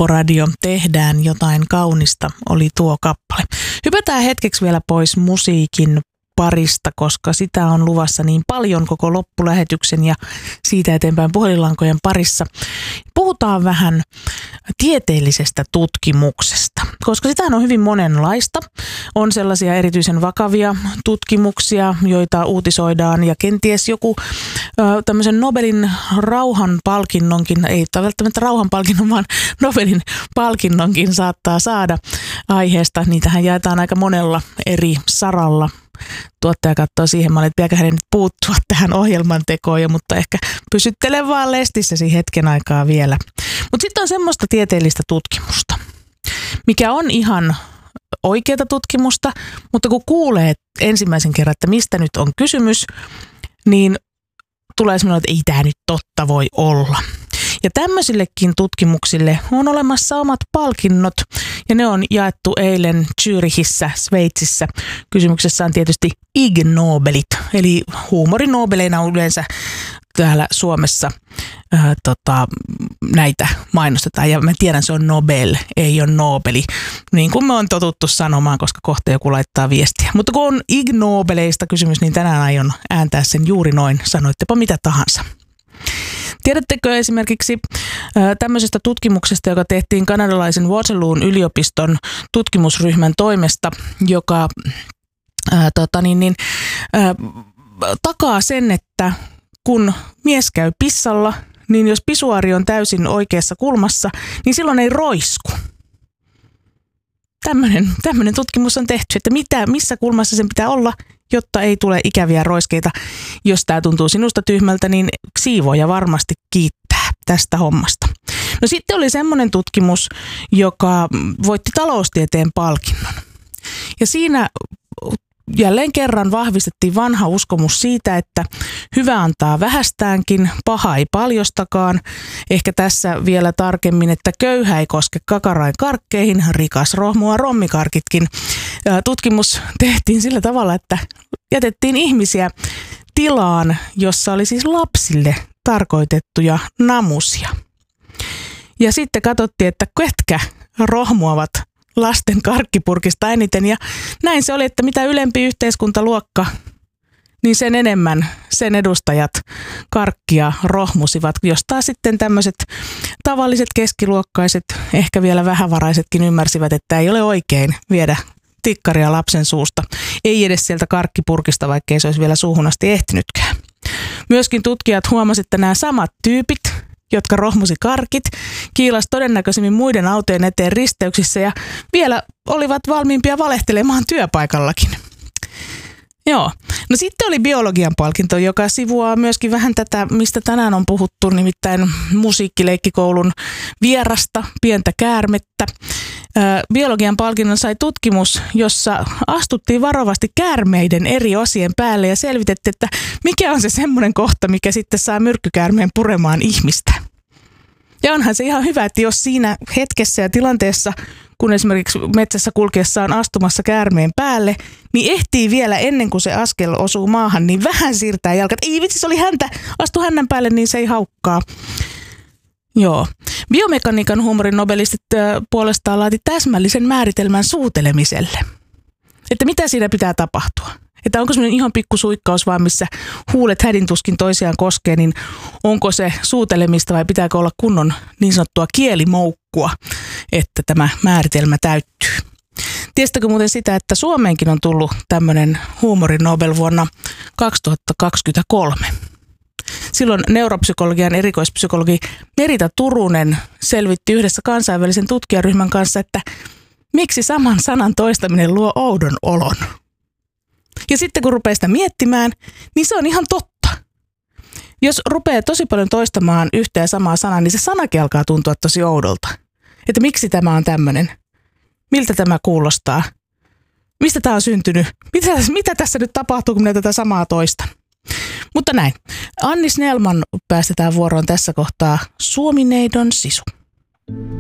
Lopporadio, tehdään jotain kaunista, oli tuo kappale. Hypätään hetkeksi vielä pois musiikin parista, koska sitä on luvassa niin paljon koko loppulähetyksen ja siitä eteenpäin puhelinlankojen parissa. Puhutaan vähän tieteellisestä tutkimuksesta, koska sitä on hyvin monenlaista. On sellaisia erityisen vakavia tutkimuksia, joita uutisoidaan ja kenties joku tämmöisen Nobelin rauhanpalkinnonkin, ei välttämättä rauhanpalkinnon, vaan Nobelin palkinnonkin saattaa saada aiheesta. Niitähän jaetaan aika monella eri saralla. Tuottaja katsoo siihen, että pitääkö hänen nyt puuttua tähän ohjelman tekoon, mutta ehkä pysyttele vaan lestissäsi hetken aikaa vielä. Mutta sitten on semmoista tieteellistä tutkimusta, mikä on ihan oikeata tutkimusta, mutta kun kuulee ensimmäisen kerran, että mistä nyt on kysymys, niin tulee semmoinen, että ei tämä nyt totta voi olla. Ja tämmöisillekin tutkimuksille on olemassa omat palkinnot, ja ne on jaettu eilen Zürichissä, Sveitsissä. Kysymyksessä on tietysti Ig Nobelit, eli huumorinobeleina yleensä täällä Suomessa näitä mainostetaan. Ja mä tiedän, se on Nobel, ei ole Nobeli, niin kuin me on totuttu sanomaan, koska kohta joku laittaa viestiä. Mutta kun on Ig Nobeleista kysymys, niin tänään aion ääntää sen juuri noin, sanoittepa mitä tahansa. Tiedättekö esimerkiksi tämmöisestä tutkimuksesta, joka tehtiin kanadalaisen Waterloon yliopiston tutkimusryhmän toimesta, joka takaa sen, että kun mies käy pissalla, niin jos pisuaari on täysin oikeassa kulmassa, niin silloin ei roisku. Tämmöinen tutkimus on tehty, että missä kulmassa sen pitää olla, jotta ei tule ikäviä roiskeita. Jos tämä tuntuu sinusta tyhmältä, niin siivoja varmasti kiittää tästä hommasta. No sitten oli semmoinen tutkimus, joka voitti taloustieteen palkinnon. Ja siinä jälleen kerran vahvistettiin vanha uskomus siitä, että hyvä antaa vähästäänkin, paha ei paljostakaan. Ehkä tässä vielä tarkemmin, että köyhä ei koske kakarain karkkeihin, rikas rohmua rommikarkitkin. Tutkimus tehtiin sillä tavalla, että jätettiin ihmisiä tilaan, jossa oli siis lapsille tarkoitettuja namusia. Ja sitten katsottiin, että ketkä rohmuavat lasten karkkipurkista eniten. Ja näin se oli, että mitä ylempi yhteiskuntaluokka, niin sen enemmän sen edustajat karkkia rohmusivat, josta sitten tämmöiset tavalliset keskiluokkaiset, ehkä vielä vähävaraisetkin ymmärsivät, että ei ole oikein viedä tikkaria lapsen suusta. Ei edes sieltä karkkipurkista, vaikka ei se olisi vielä suuhun asti ehtinytkään. Myöskin tutkijat huomasivat, että nämä samat tyypit, jotka rohmusi karkit, kiilasi todennäköisemmin muiden autojen eteen risteyksissä ja vielä olivat valmiimpia valehtelemaan työpaikallakin. Joo. No sitten oli biologian palkinto, joka sivuaa myöskin vähän tätä, mistä tänään on puhuttu, nimittäin musiikkileikkikoulun vierasta, pientä käärmettä. Biologian palkinnon sai tutkimus, jossa astuttiin varovasti käärmeiden eri osien päälle ja selvitettiin, että mikä on se semmoinen kohta, mikä sitten saa myrkkykäärmeen puremaan ihmistä. Ja onhan se ihan hyvä, että jos siinä hetkessä ja tilanteessa, kun esimerkiksi metsässä kulkiessa on astumassa käärmeen päälle, niin ehtii vielä ennen kuin se askel osuu maahan, niin vähän siirtää jalkat. Ei vitsi, se oli häntä, astu hännän päälle, niin se ei haukkaa. Joo. Biomekaniikan huumorinobelistit puolestaan laati täsmällisen määritelmän suutelemiselle. Että mitä siinä pitää tapahtua? Että onko semmoinen ihan pikku suikkaus vaan, missä huulet hädintuskin toisiaan koskee, niin onko se suutelemista vai pitääkö olla kunnon niin sanottua kielimoukkua, että tämä määritelmä täyttyy? Tiesitkö muuten sitä, että Suomeenkin on tullut tämmöinen huumorinobel vuonna 2023? Silloin neuropsykologian erikoispsykologi Merita Turunen selvitti yhdessä kansainvälisen tutkijaryhmän kanssa, että miksi saman sanan toistaminen luo oudon olon. Ja sitten kun rupeaa sitä miettimään, niin se on ihan totta. Jos rupeaa tosi paljon toistamaan yhtä ja samaa sanaa, niin se sanakin alkaa tuntua tosi oudolta. Että miksi tämä on tämmöinen? Miltä tämä kuulostaa? Mistä tämä on syntynyt? Mitä tässä nyt tapahtuu, kun minä tätä samaa toistan? Mutta näin. Anni Snellman päästetään vuoroon tässä kohtaa Suomineidon sisu.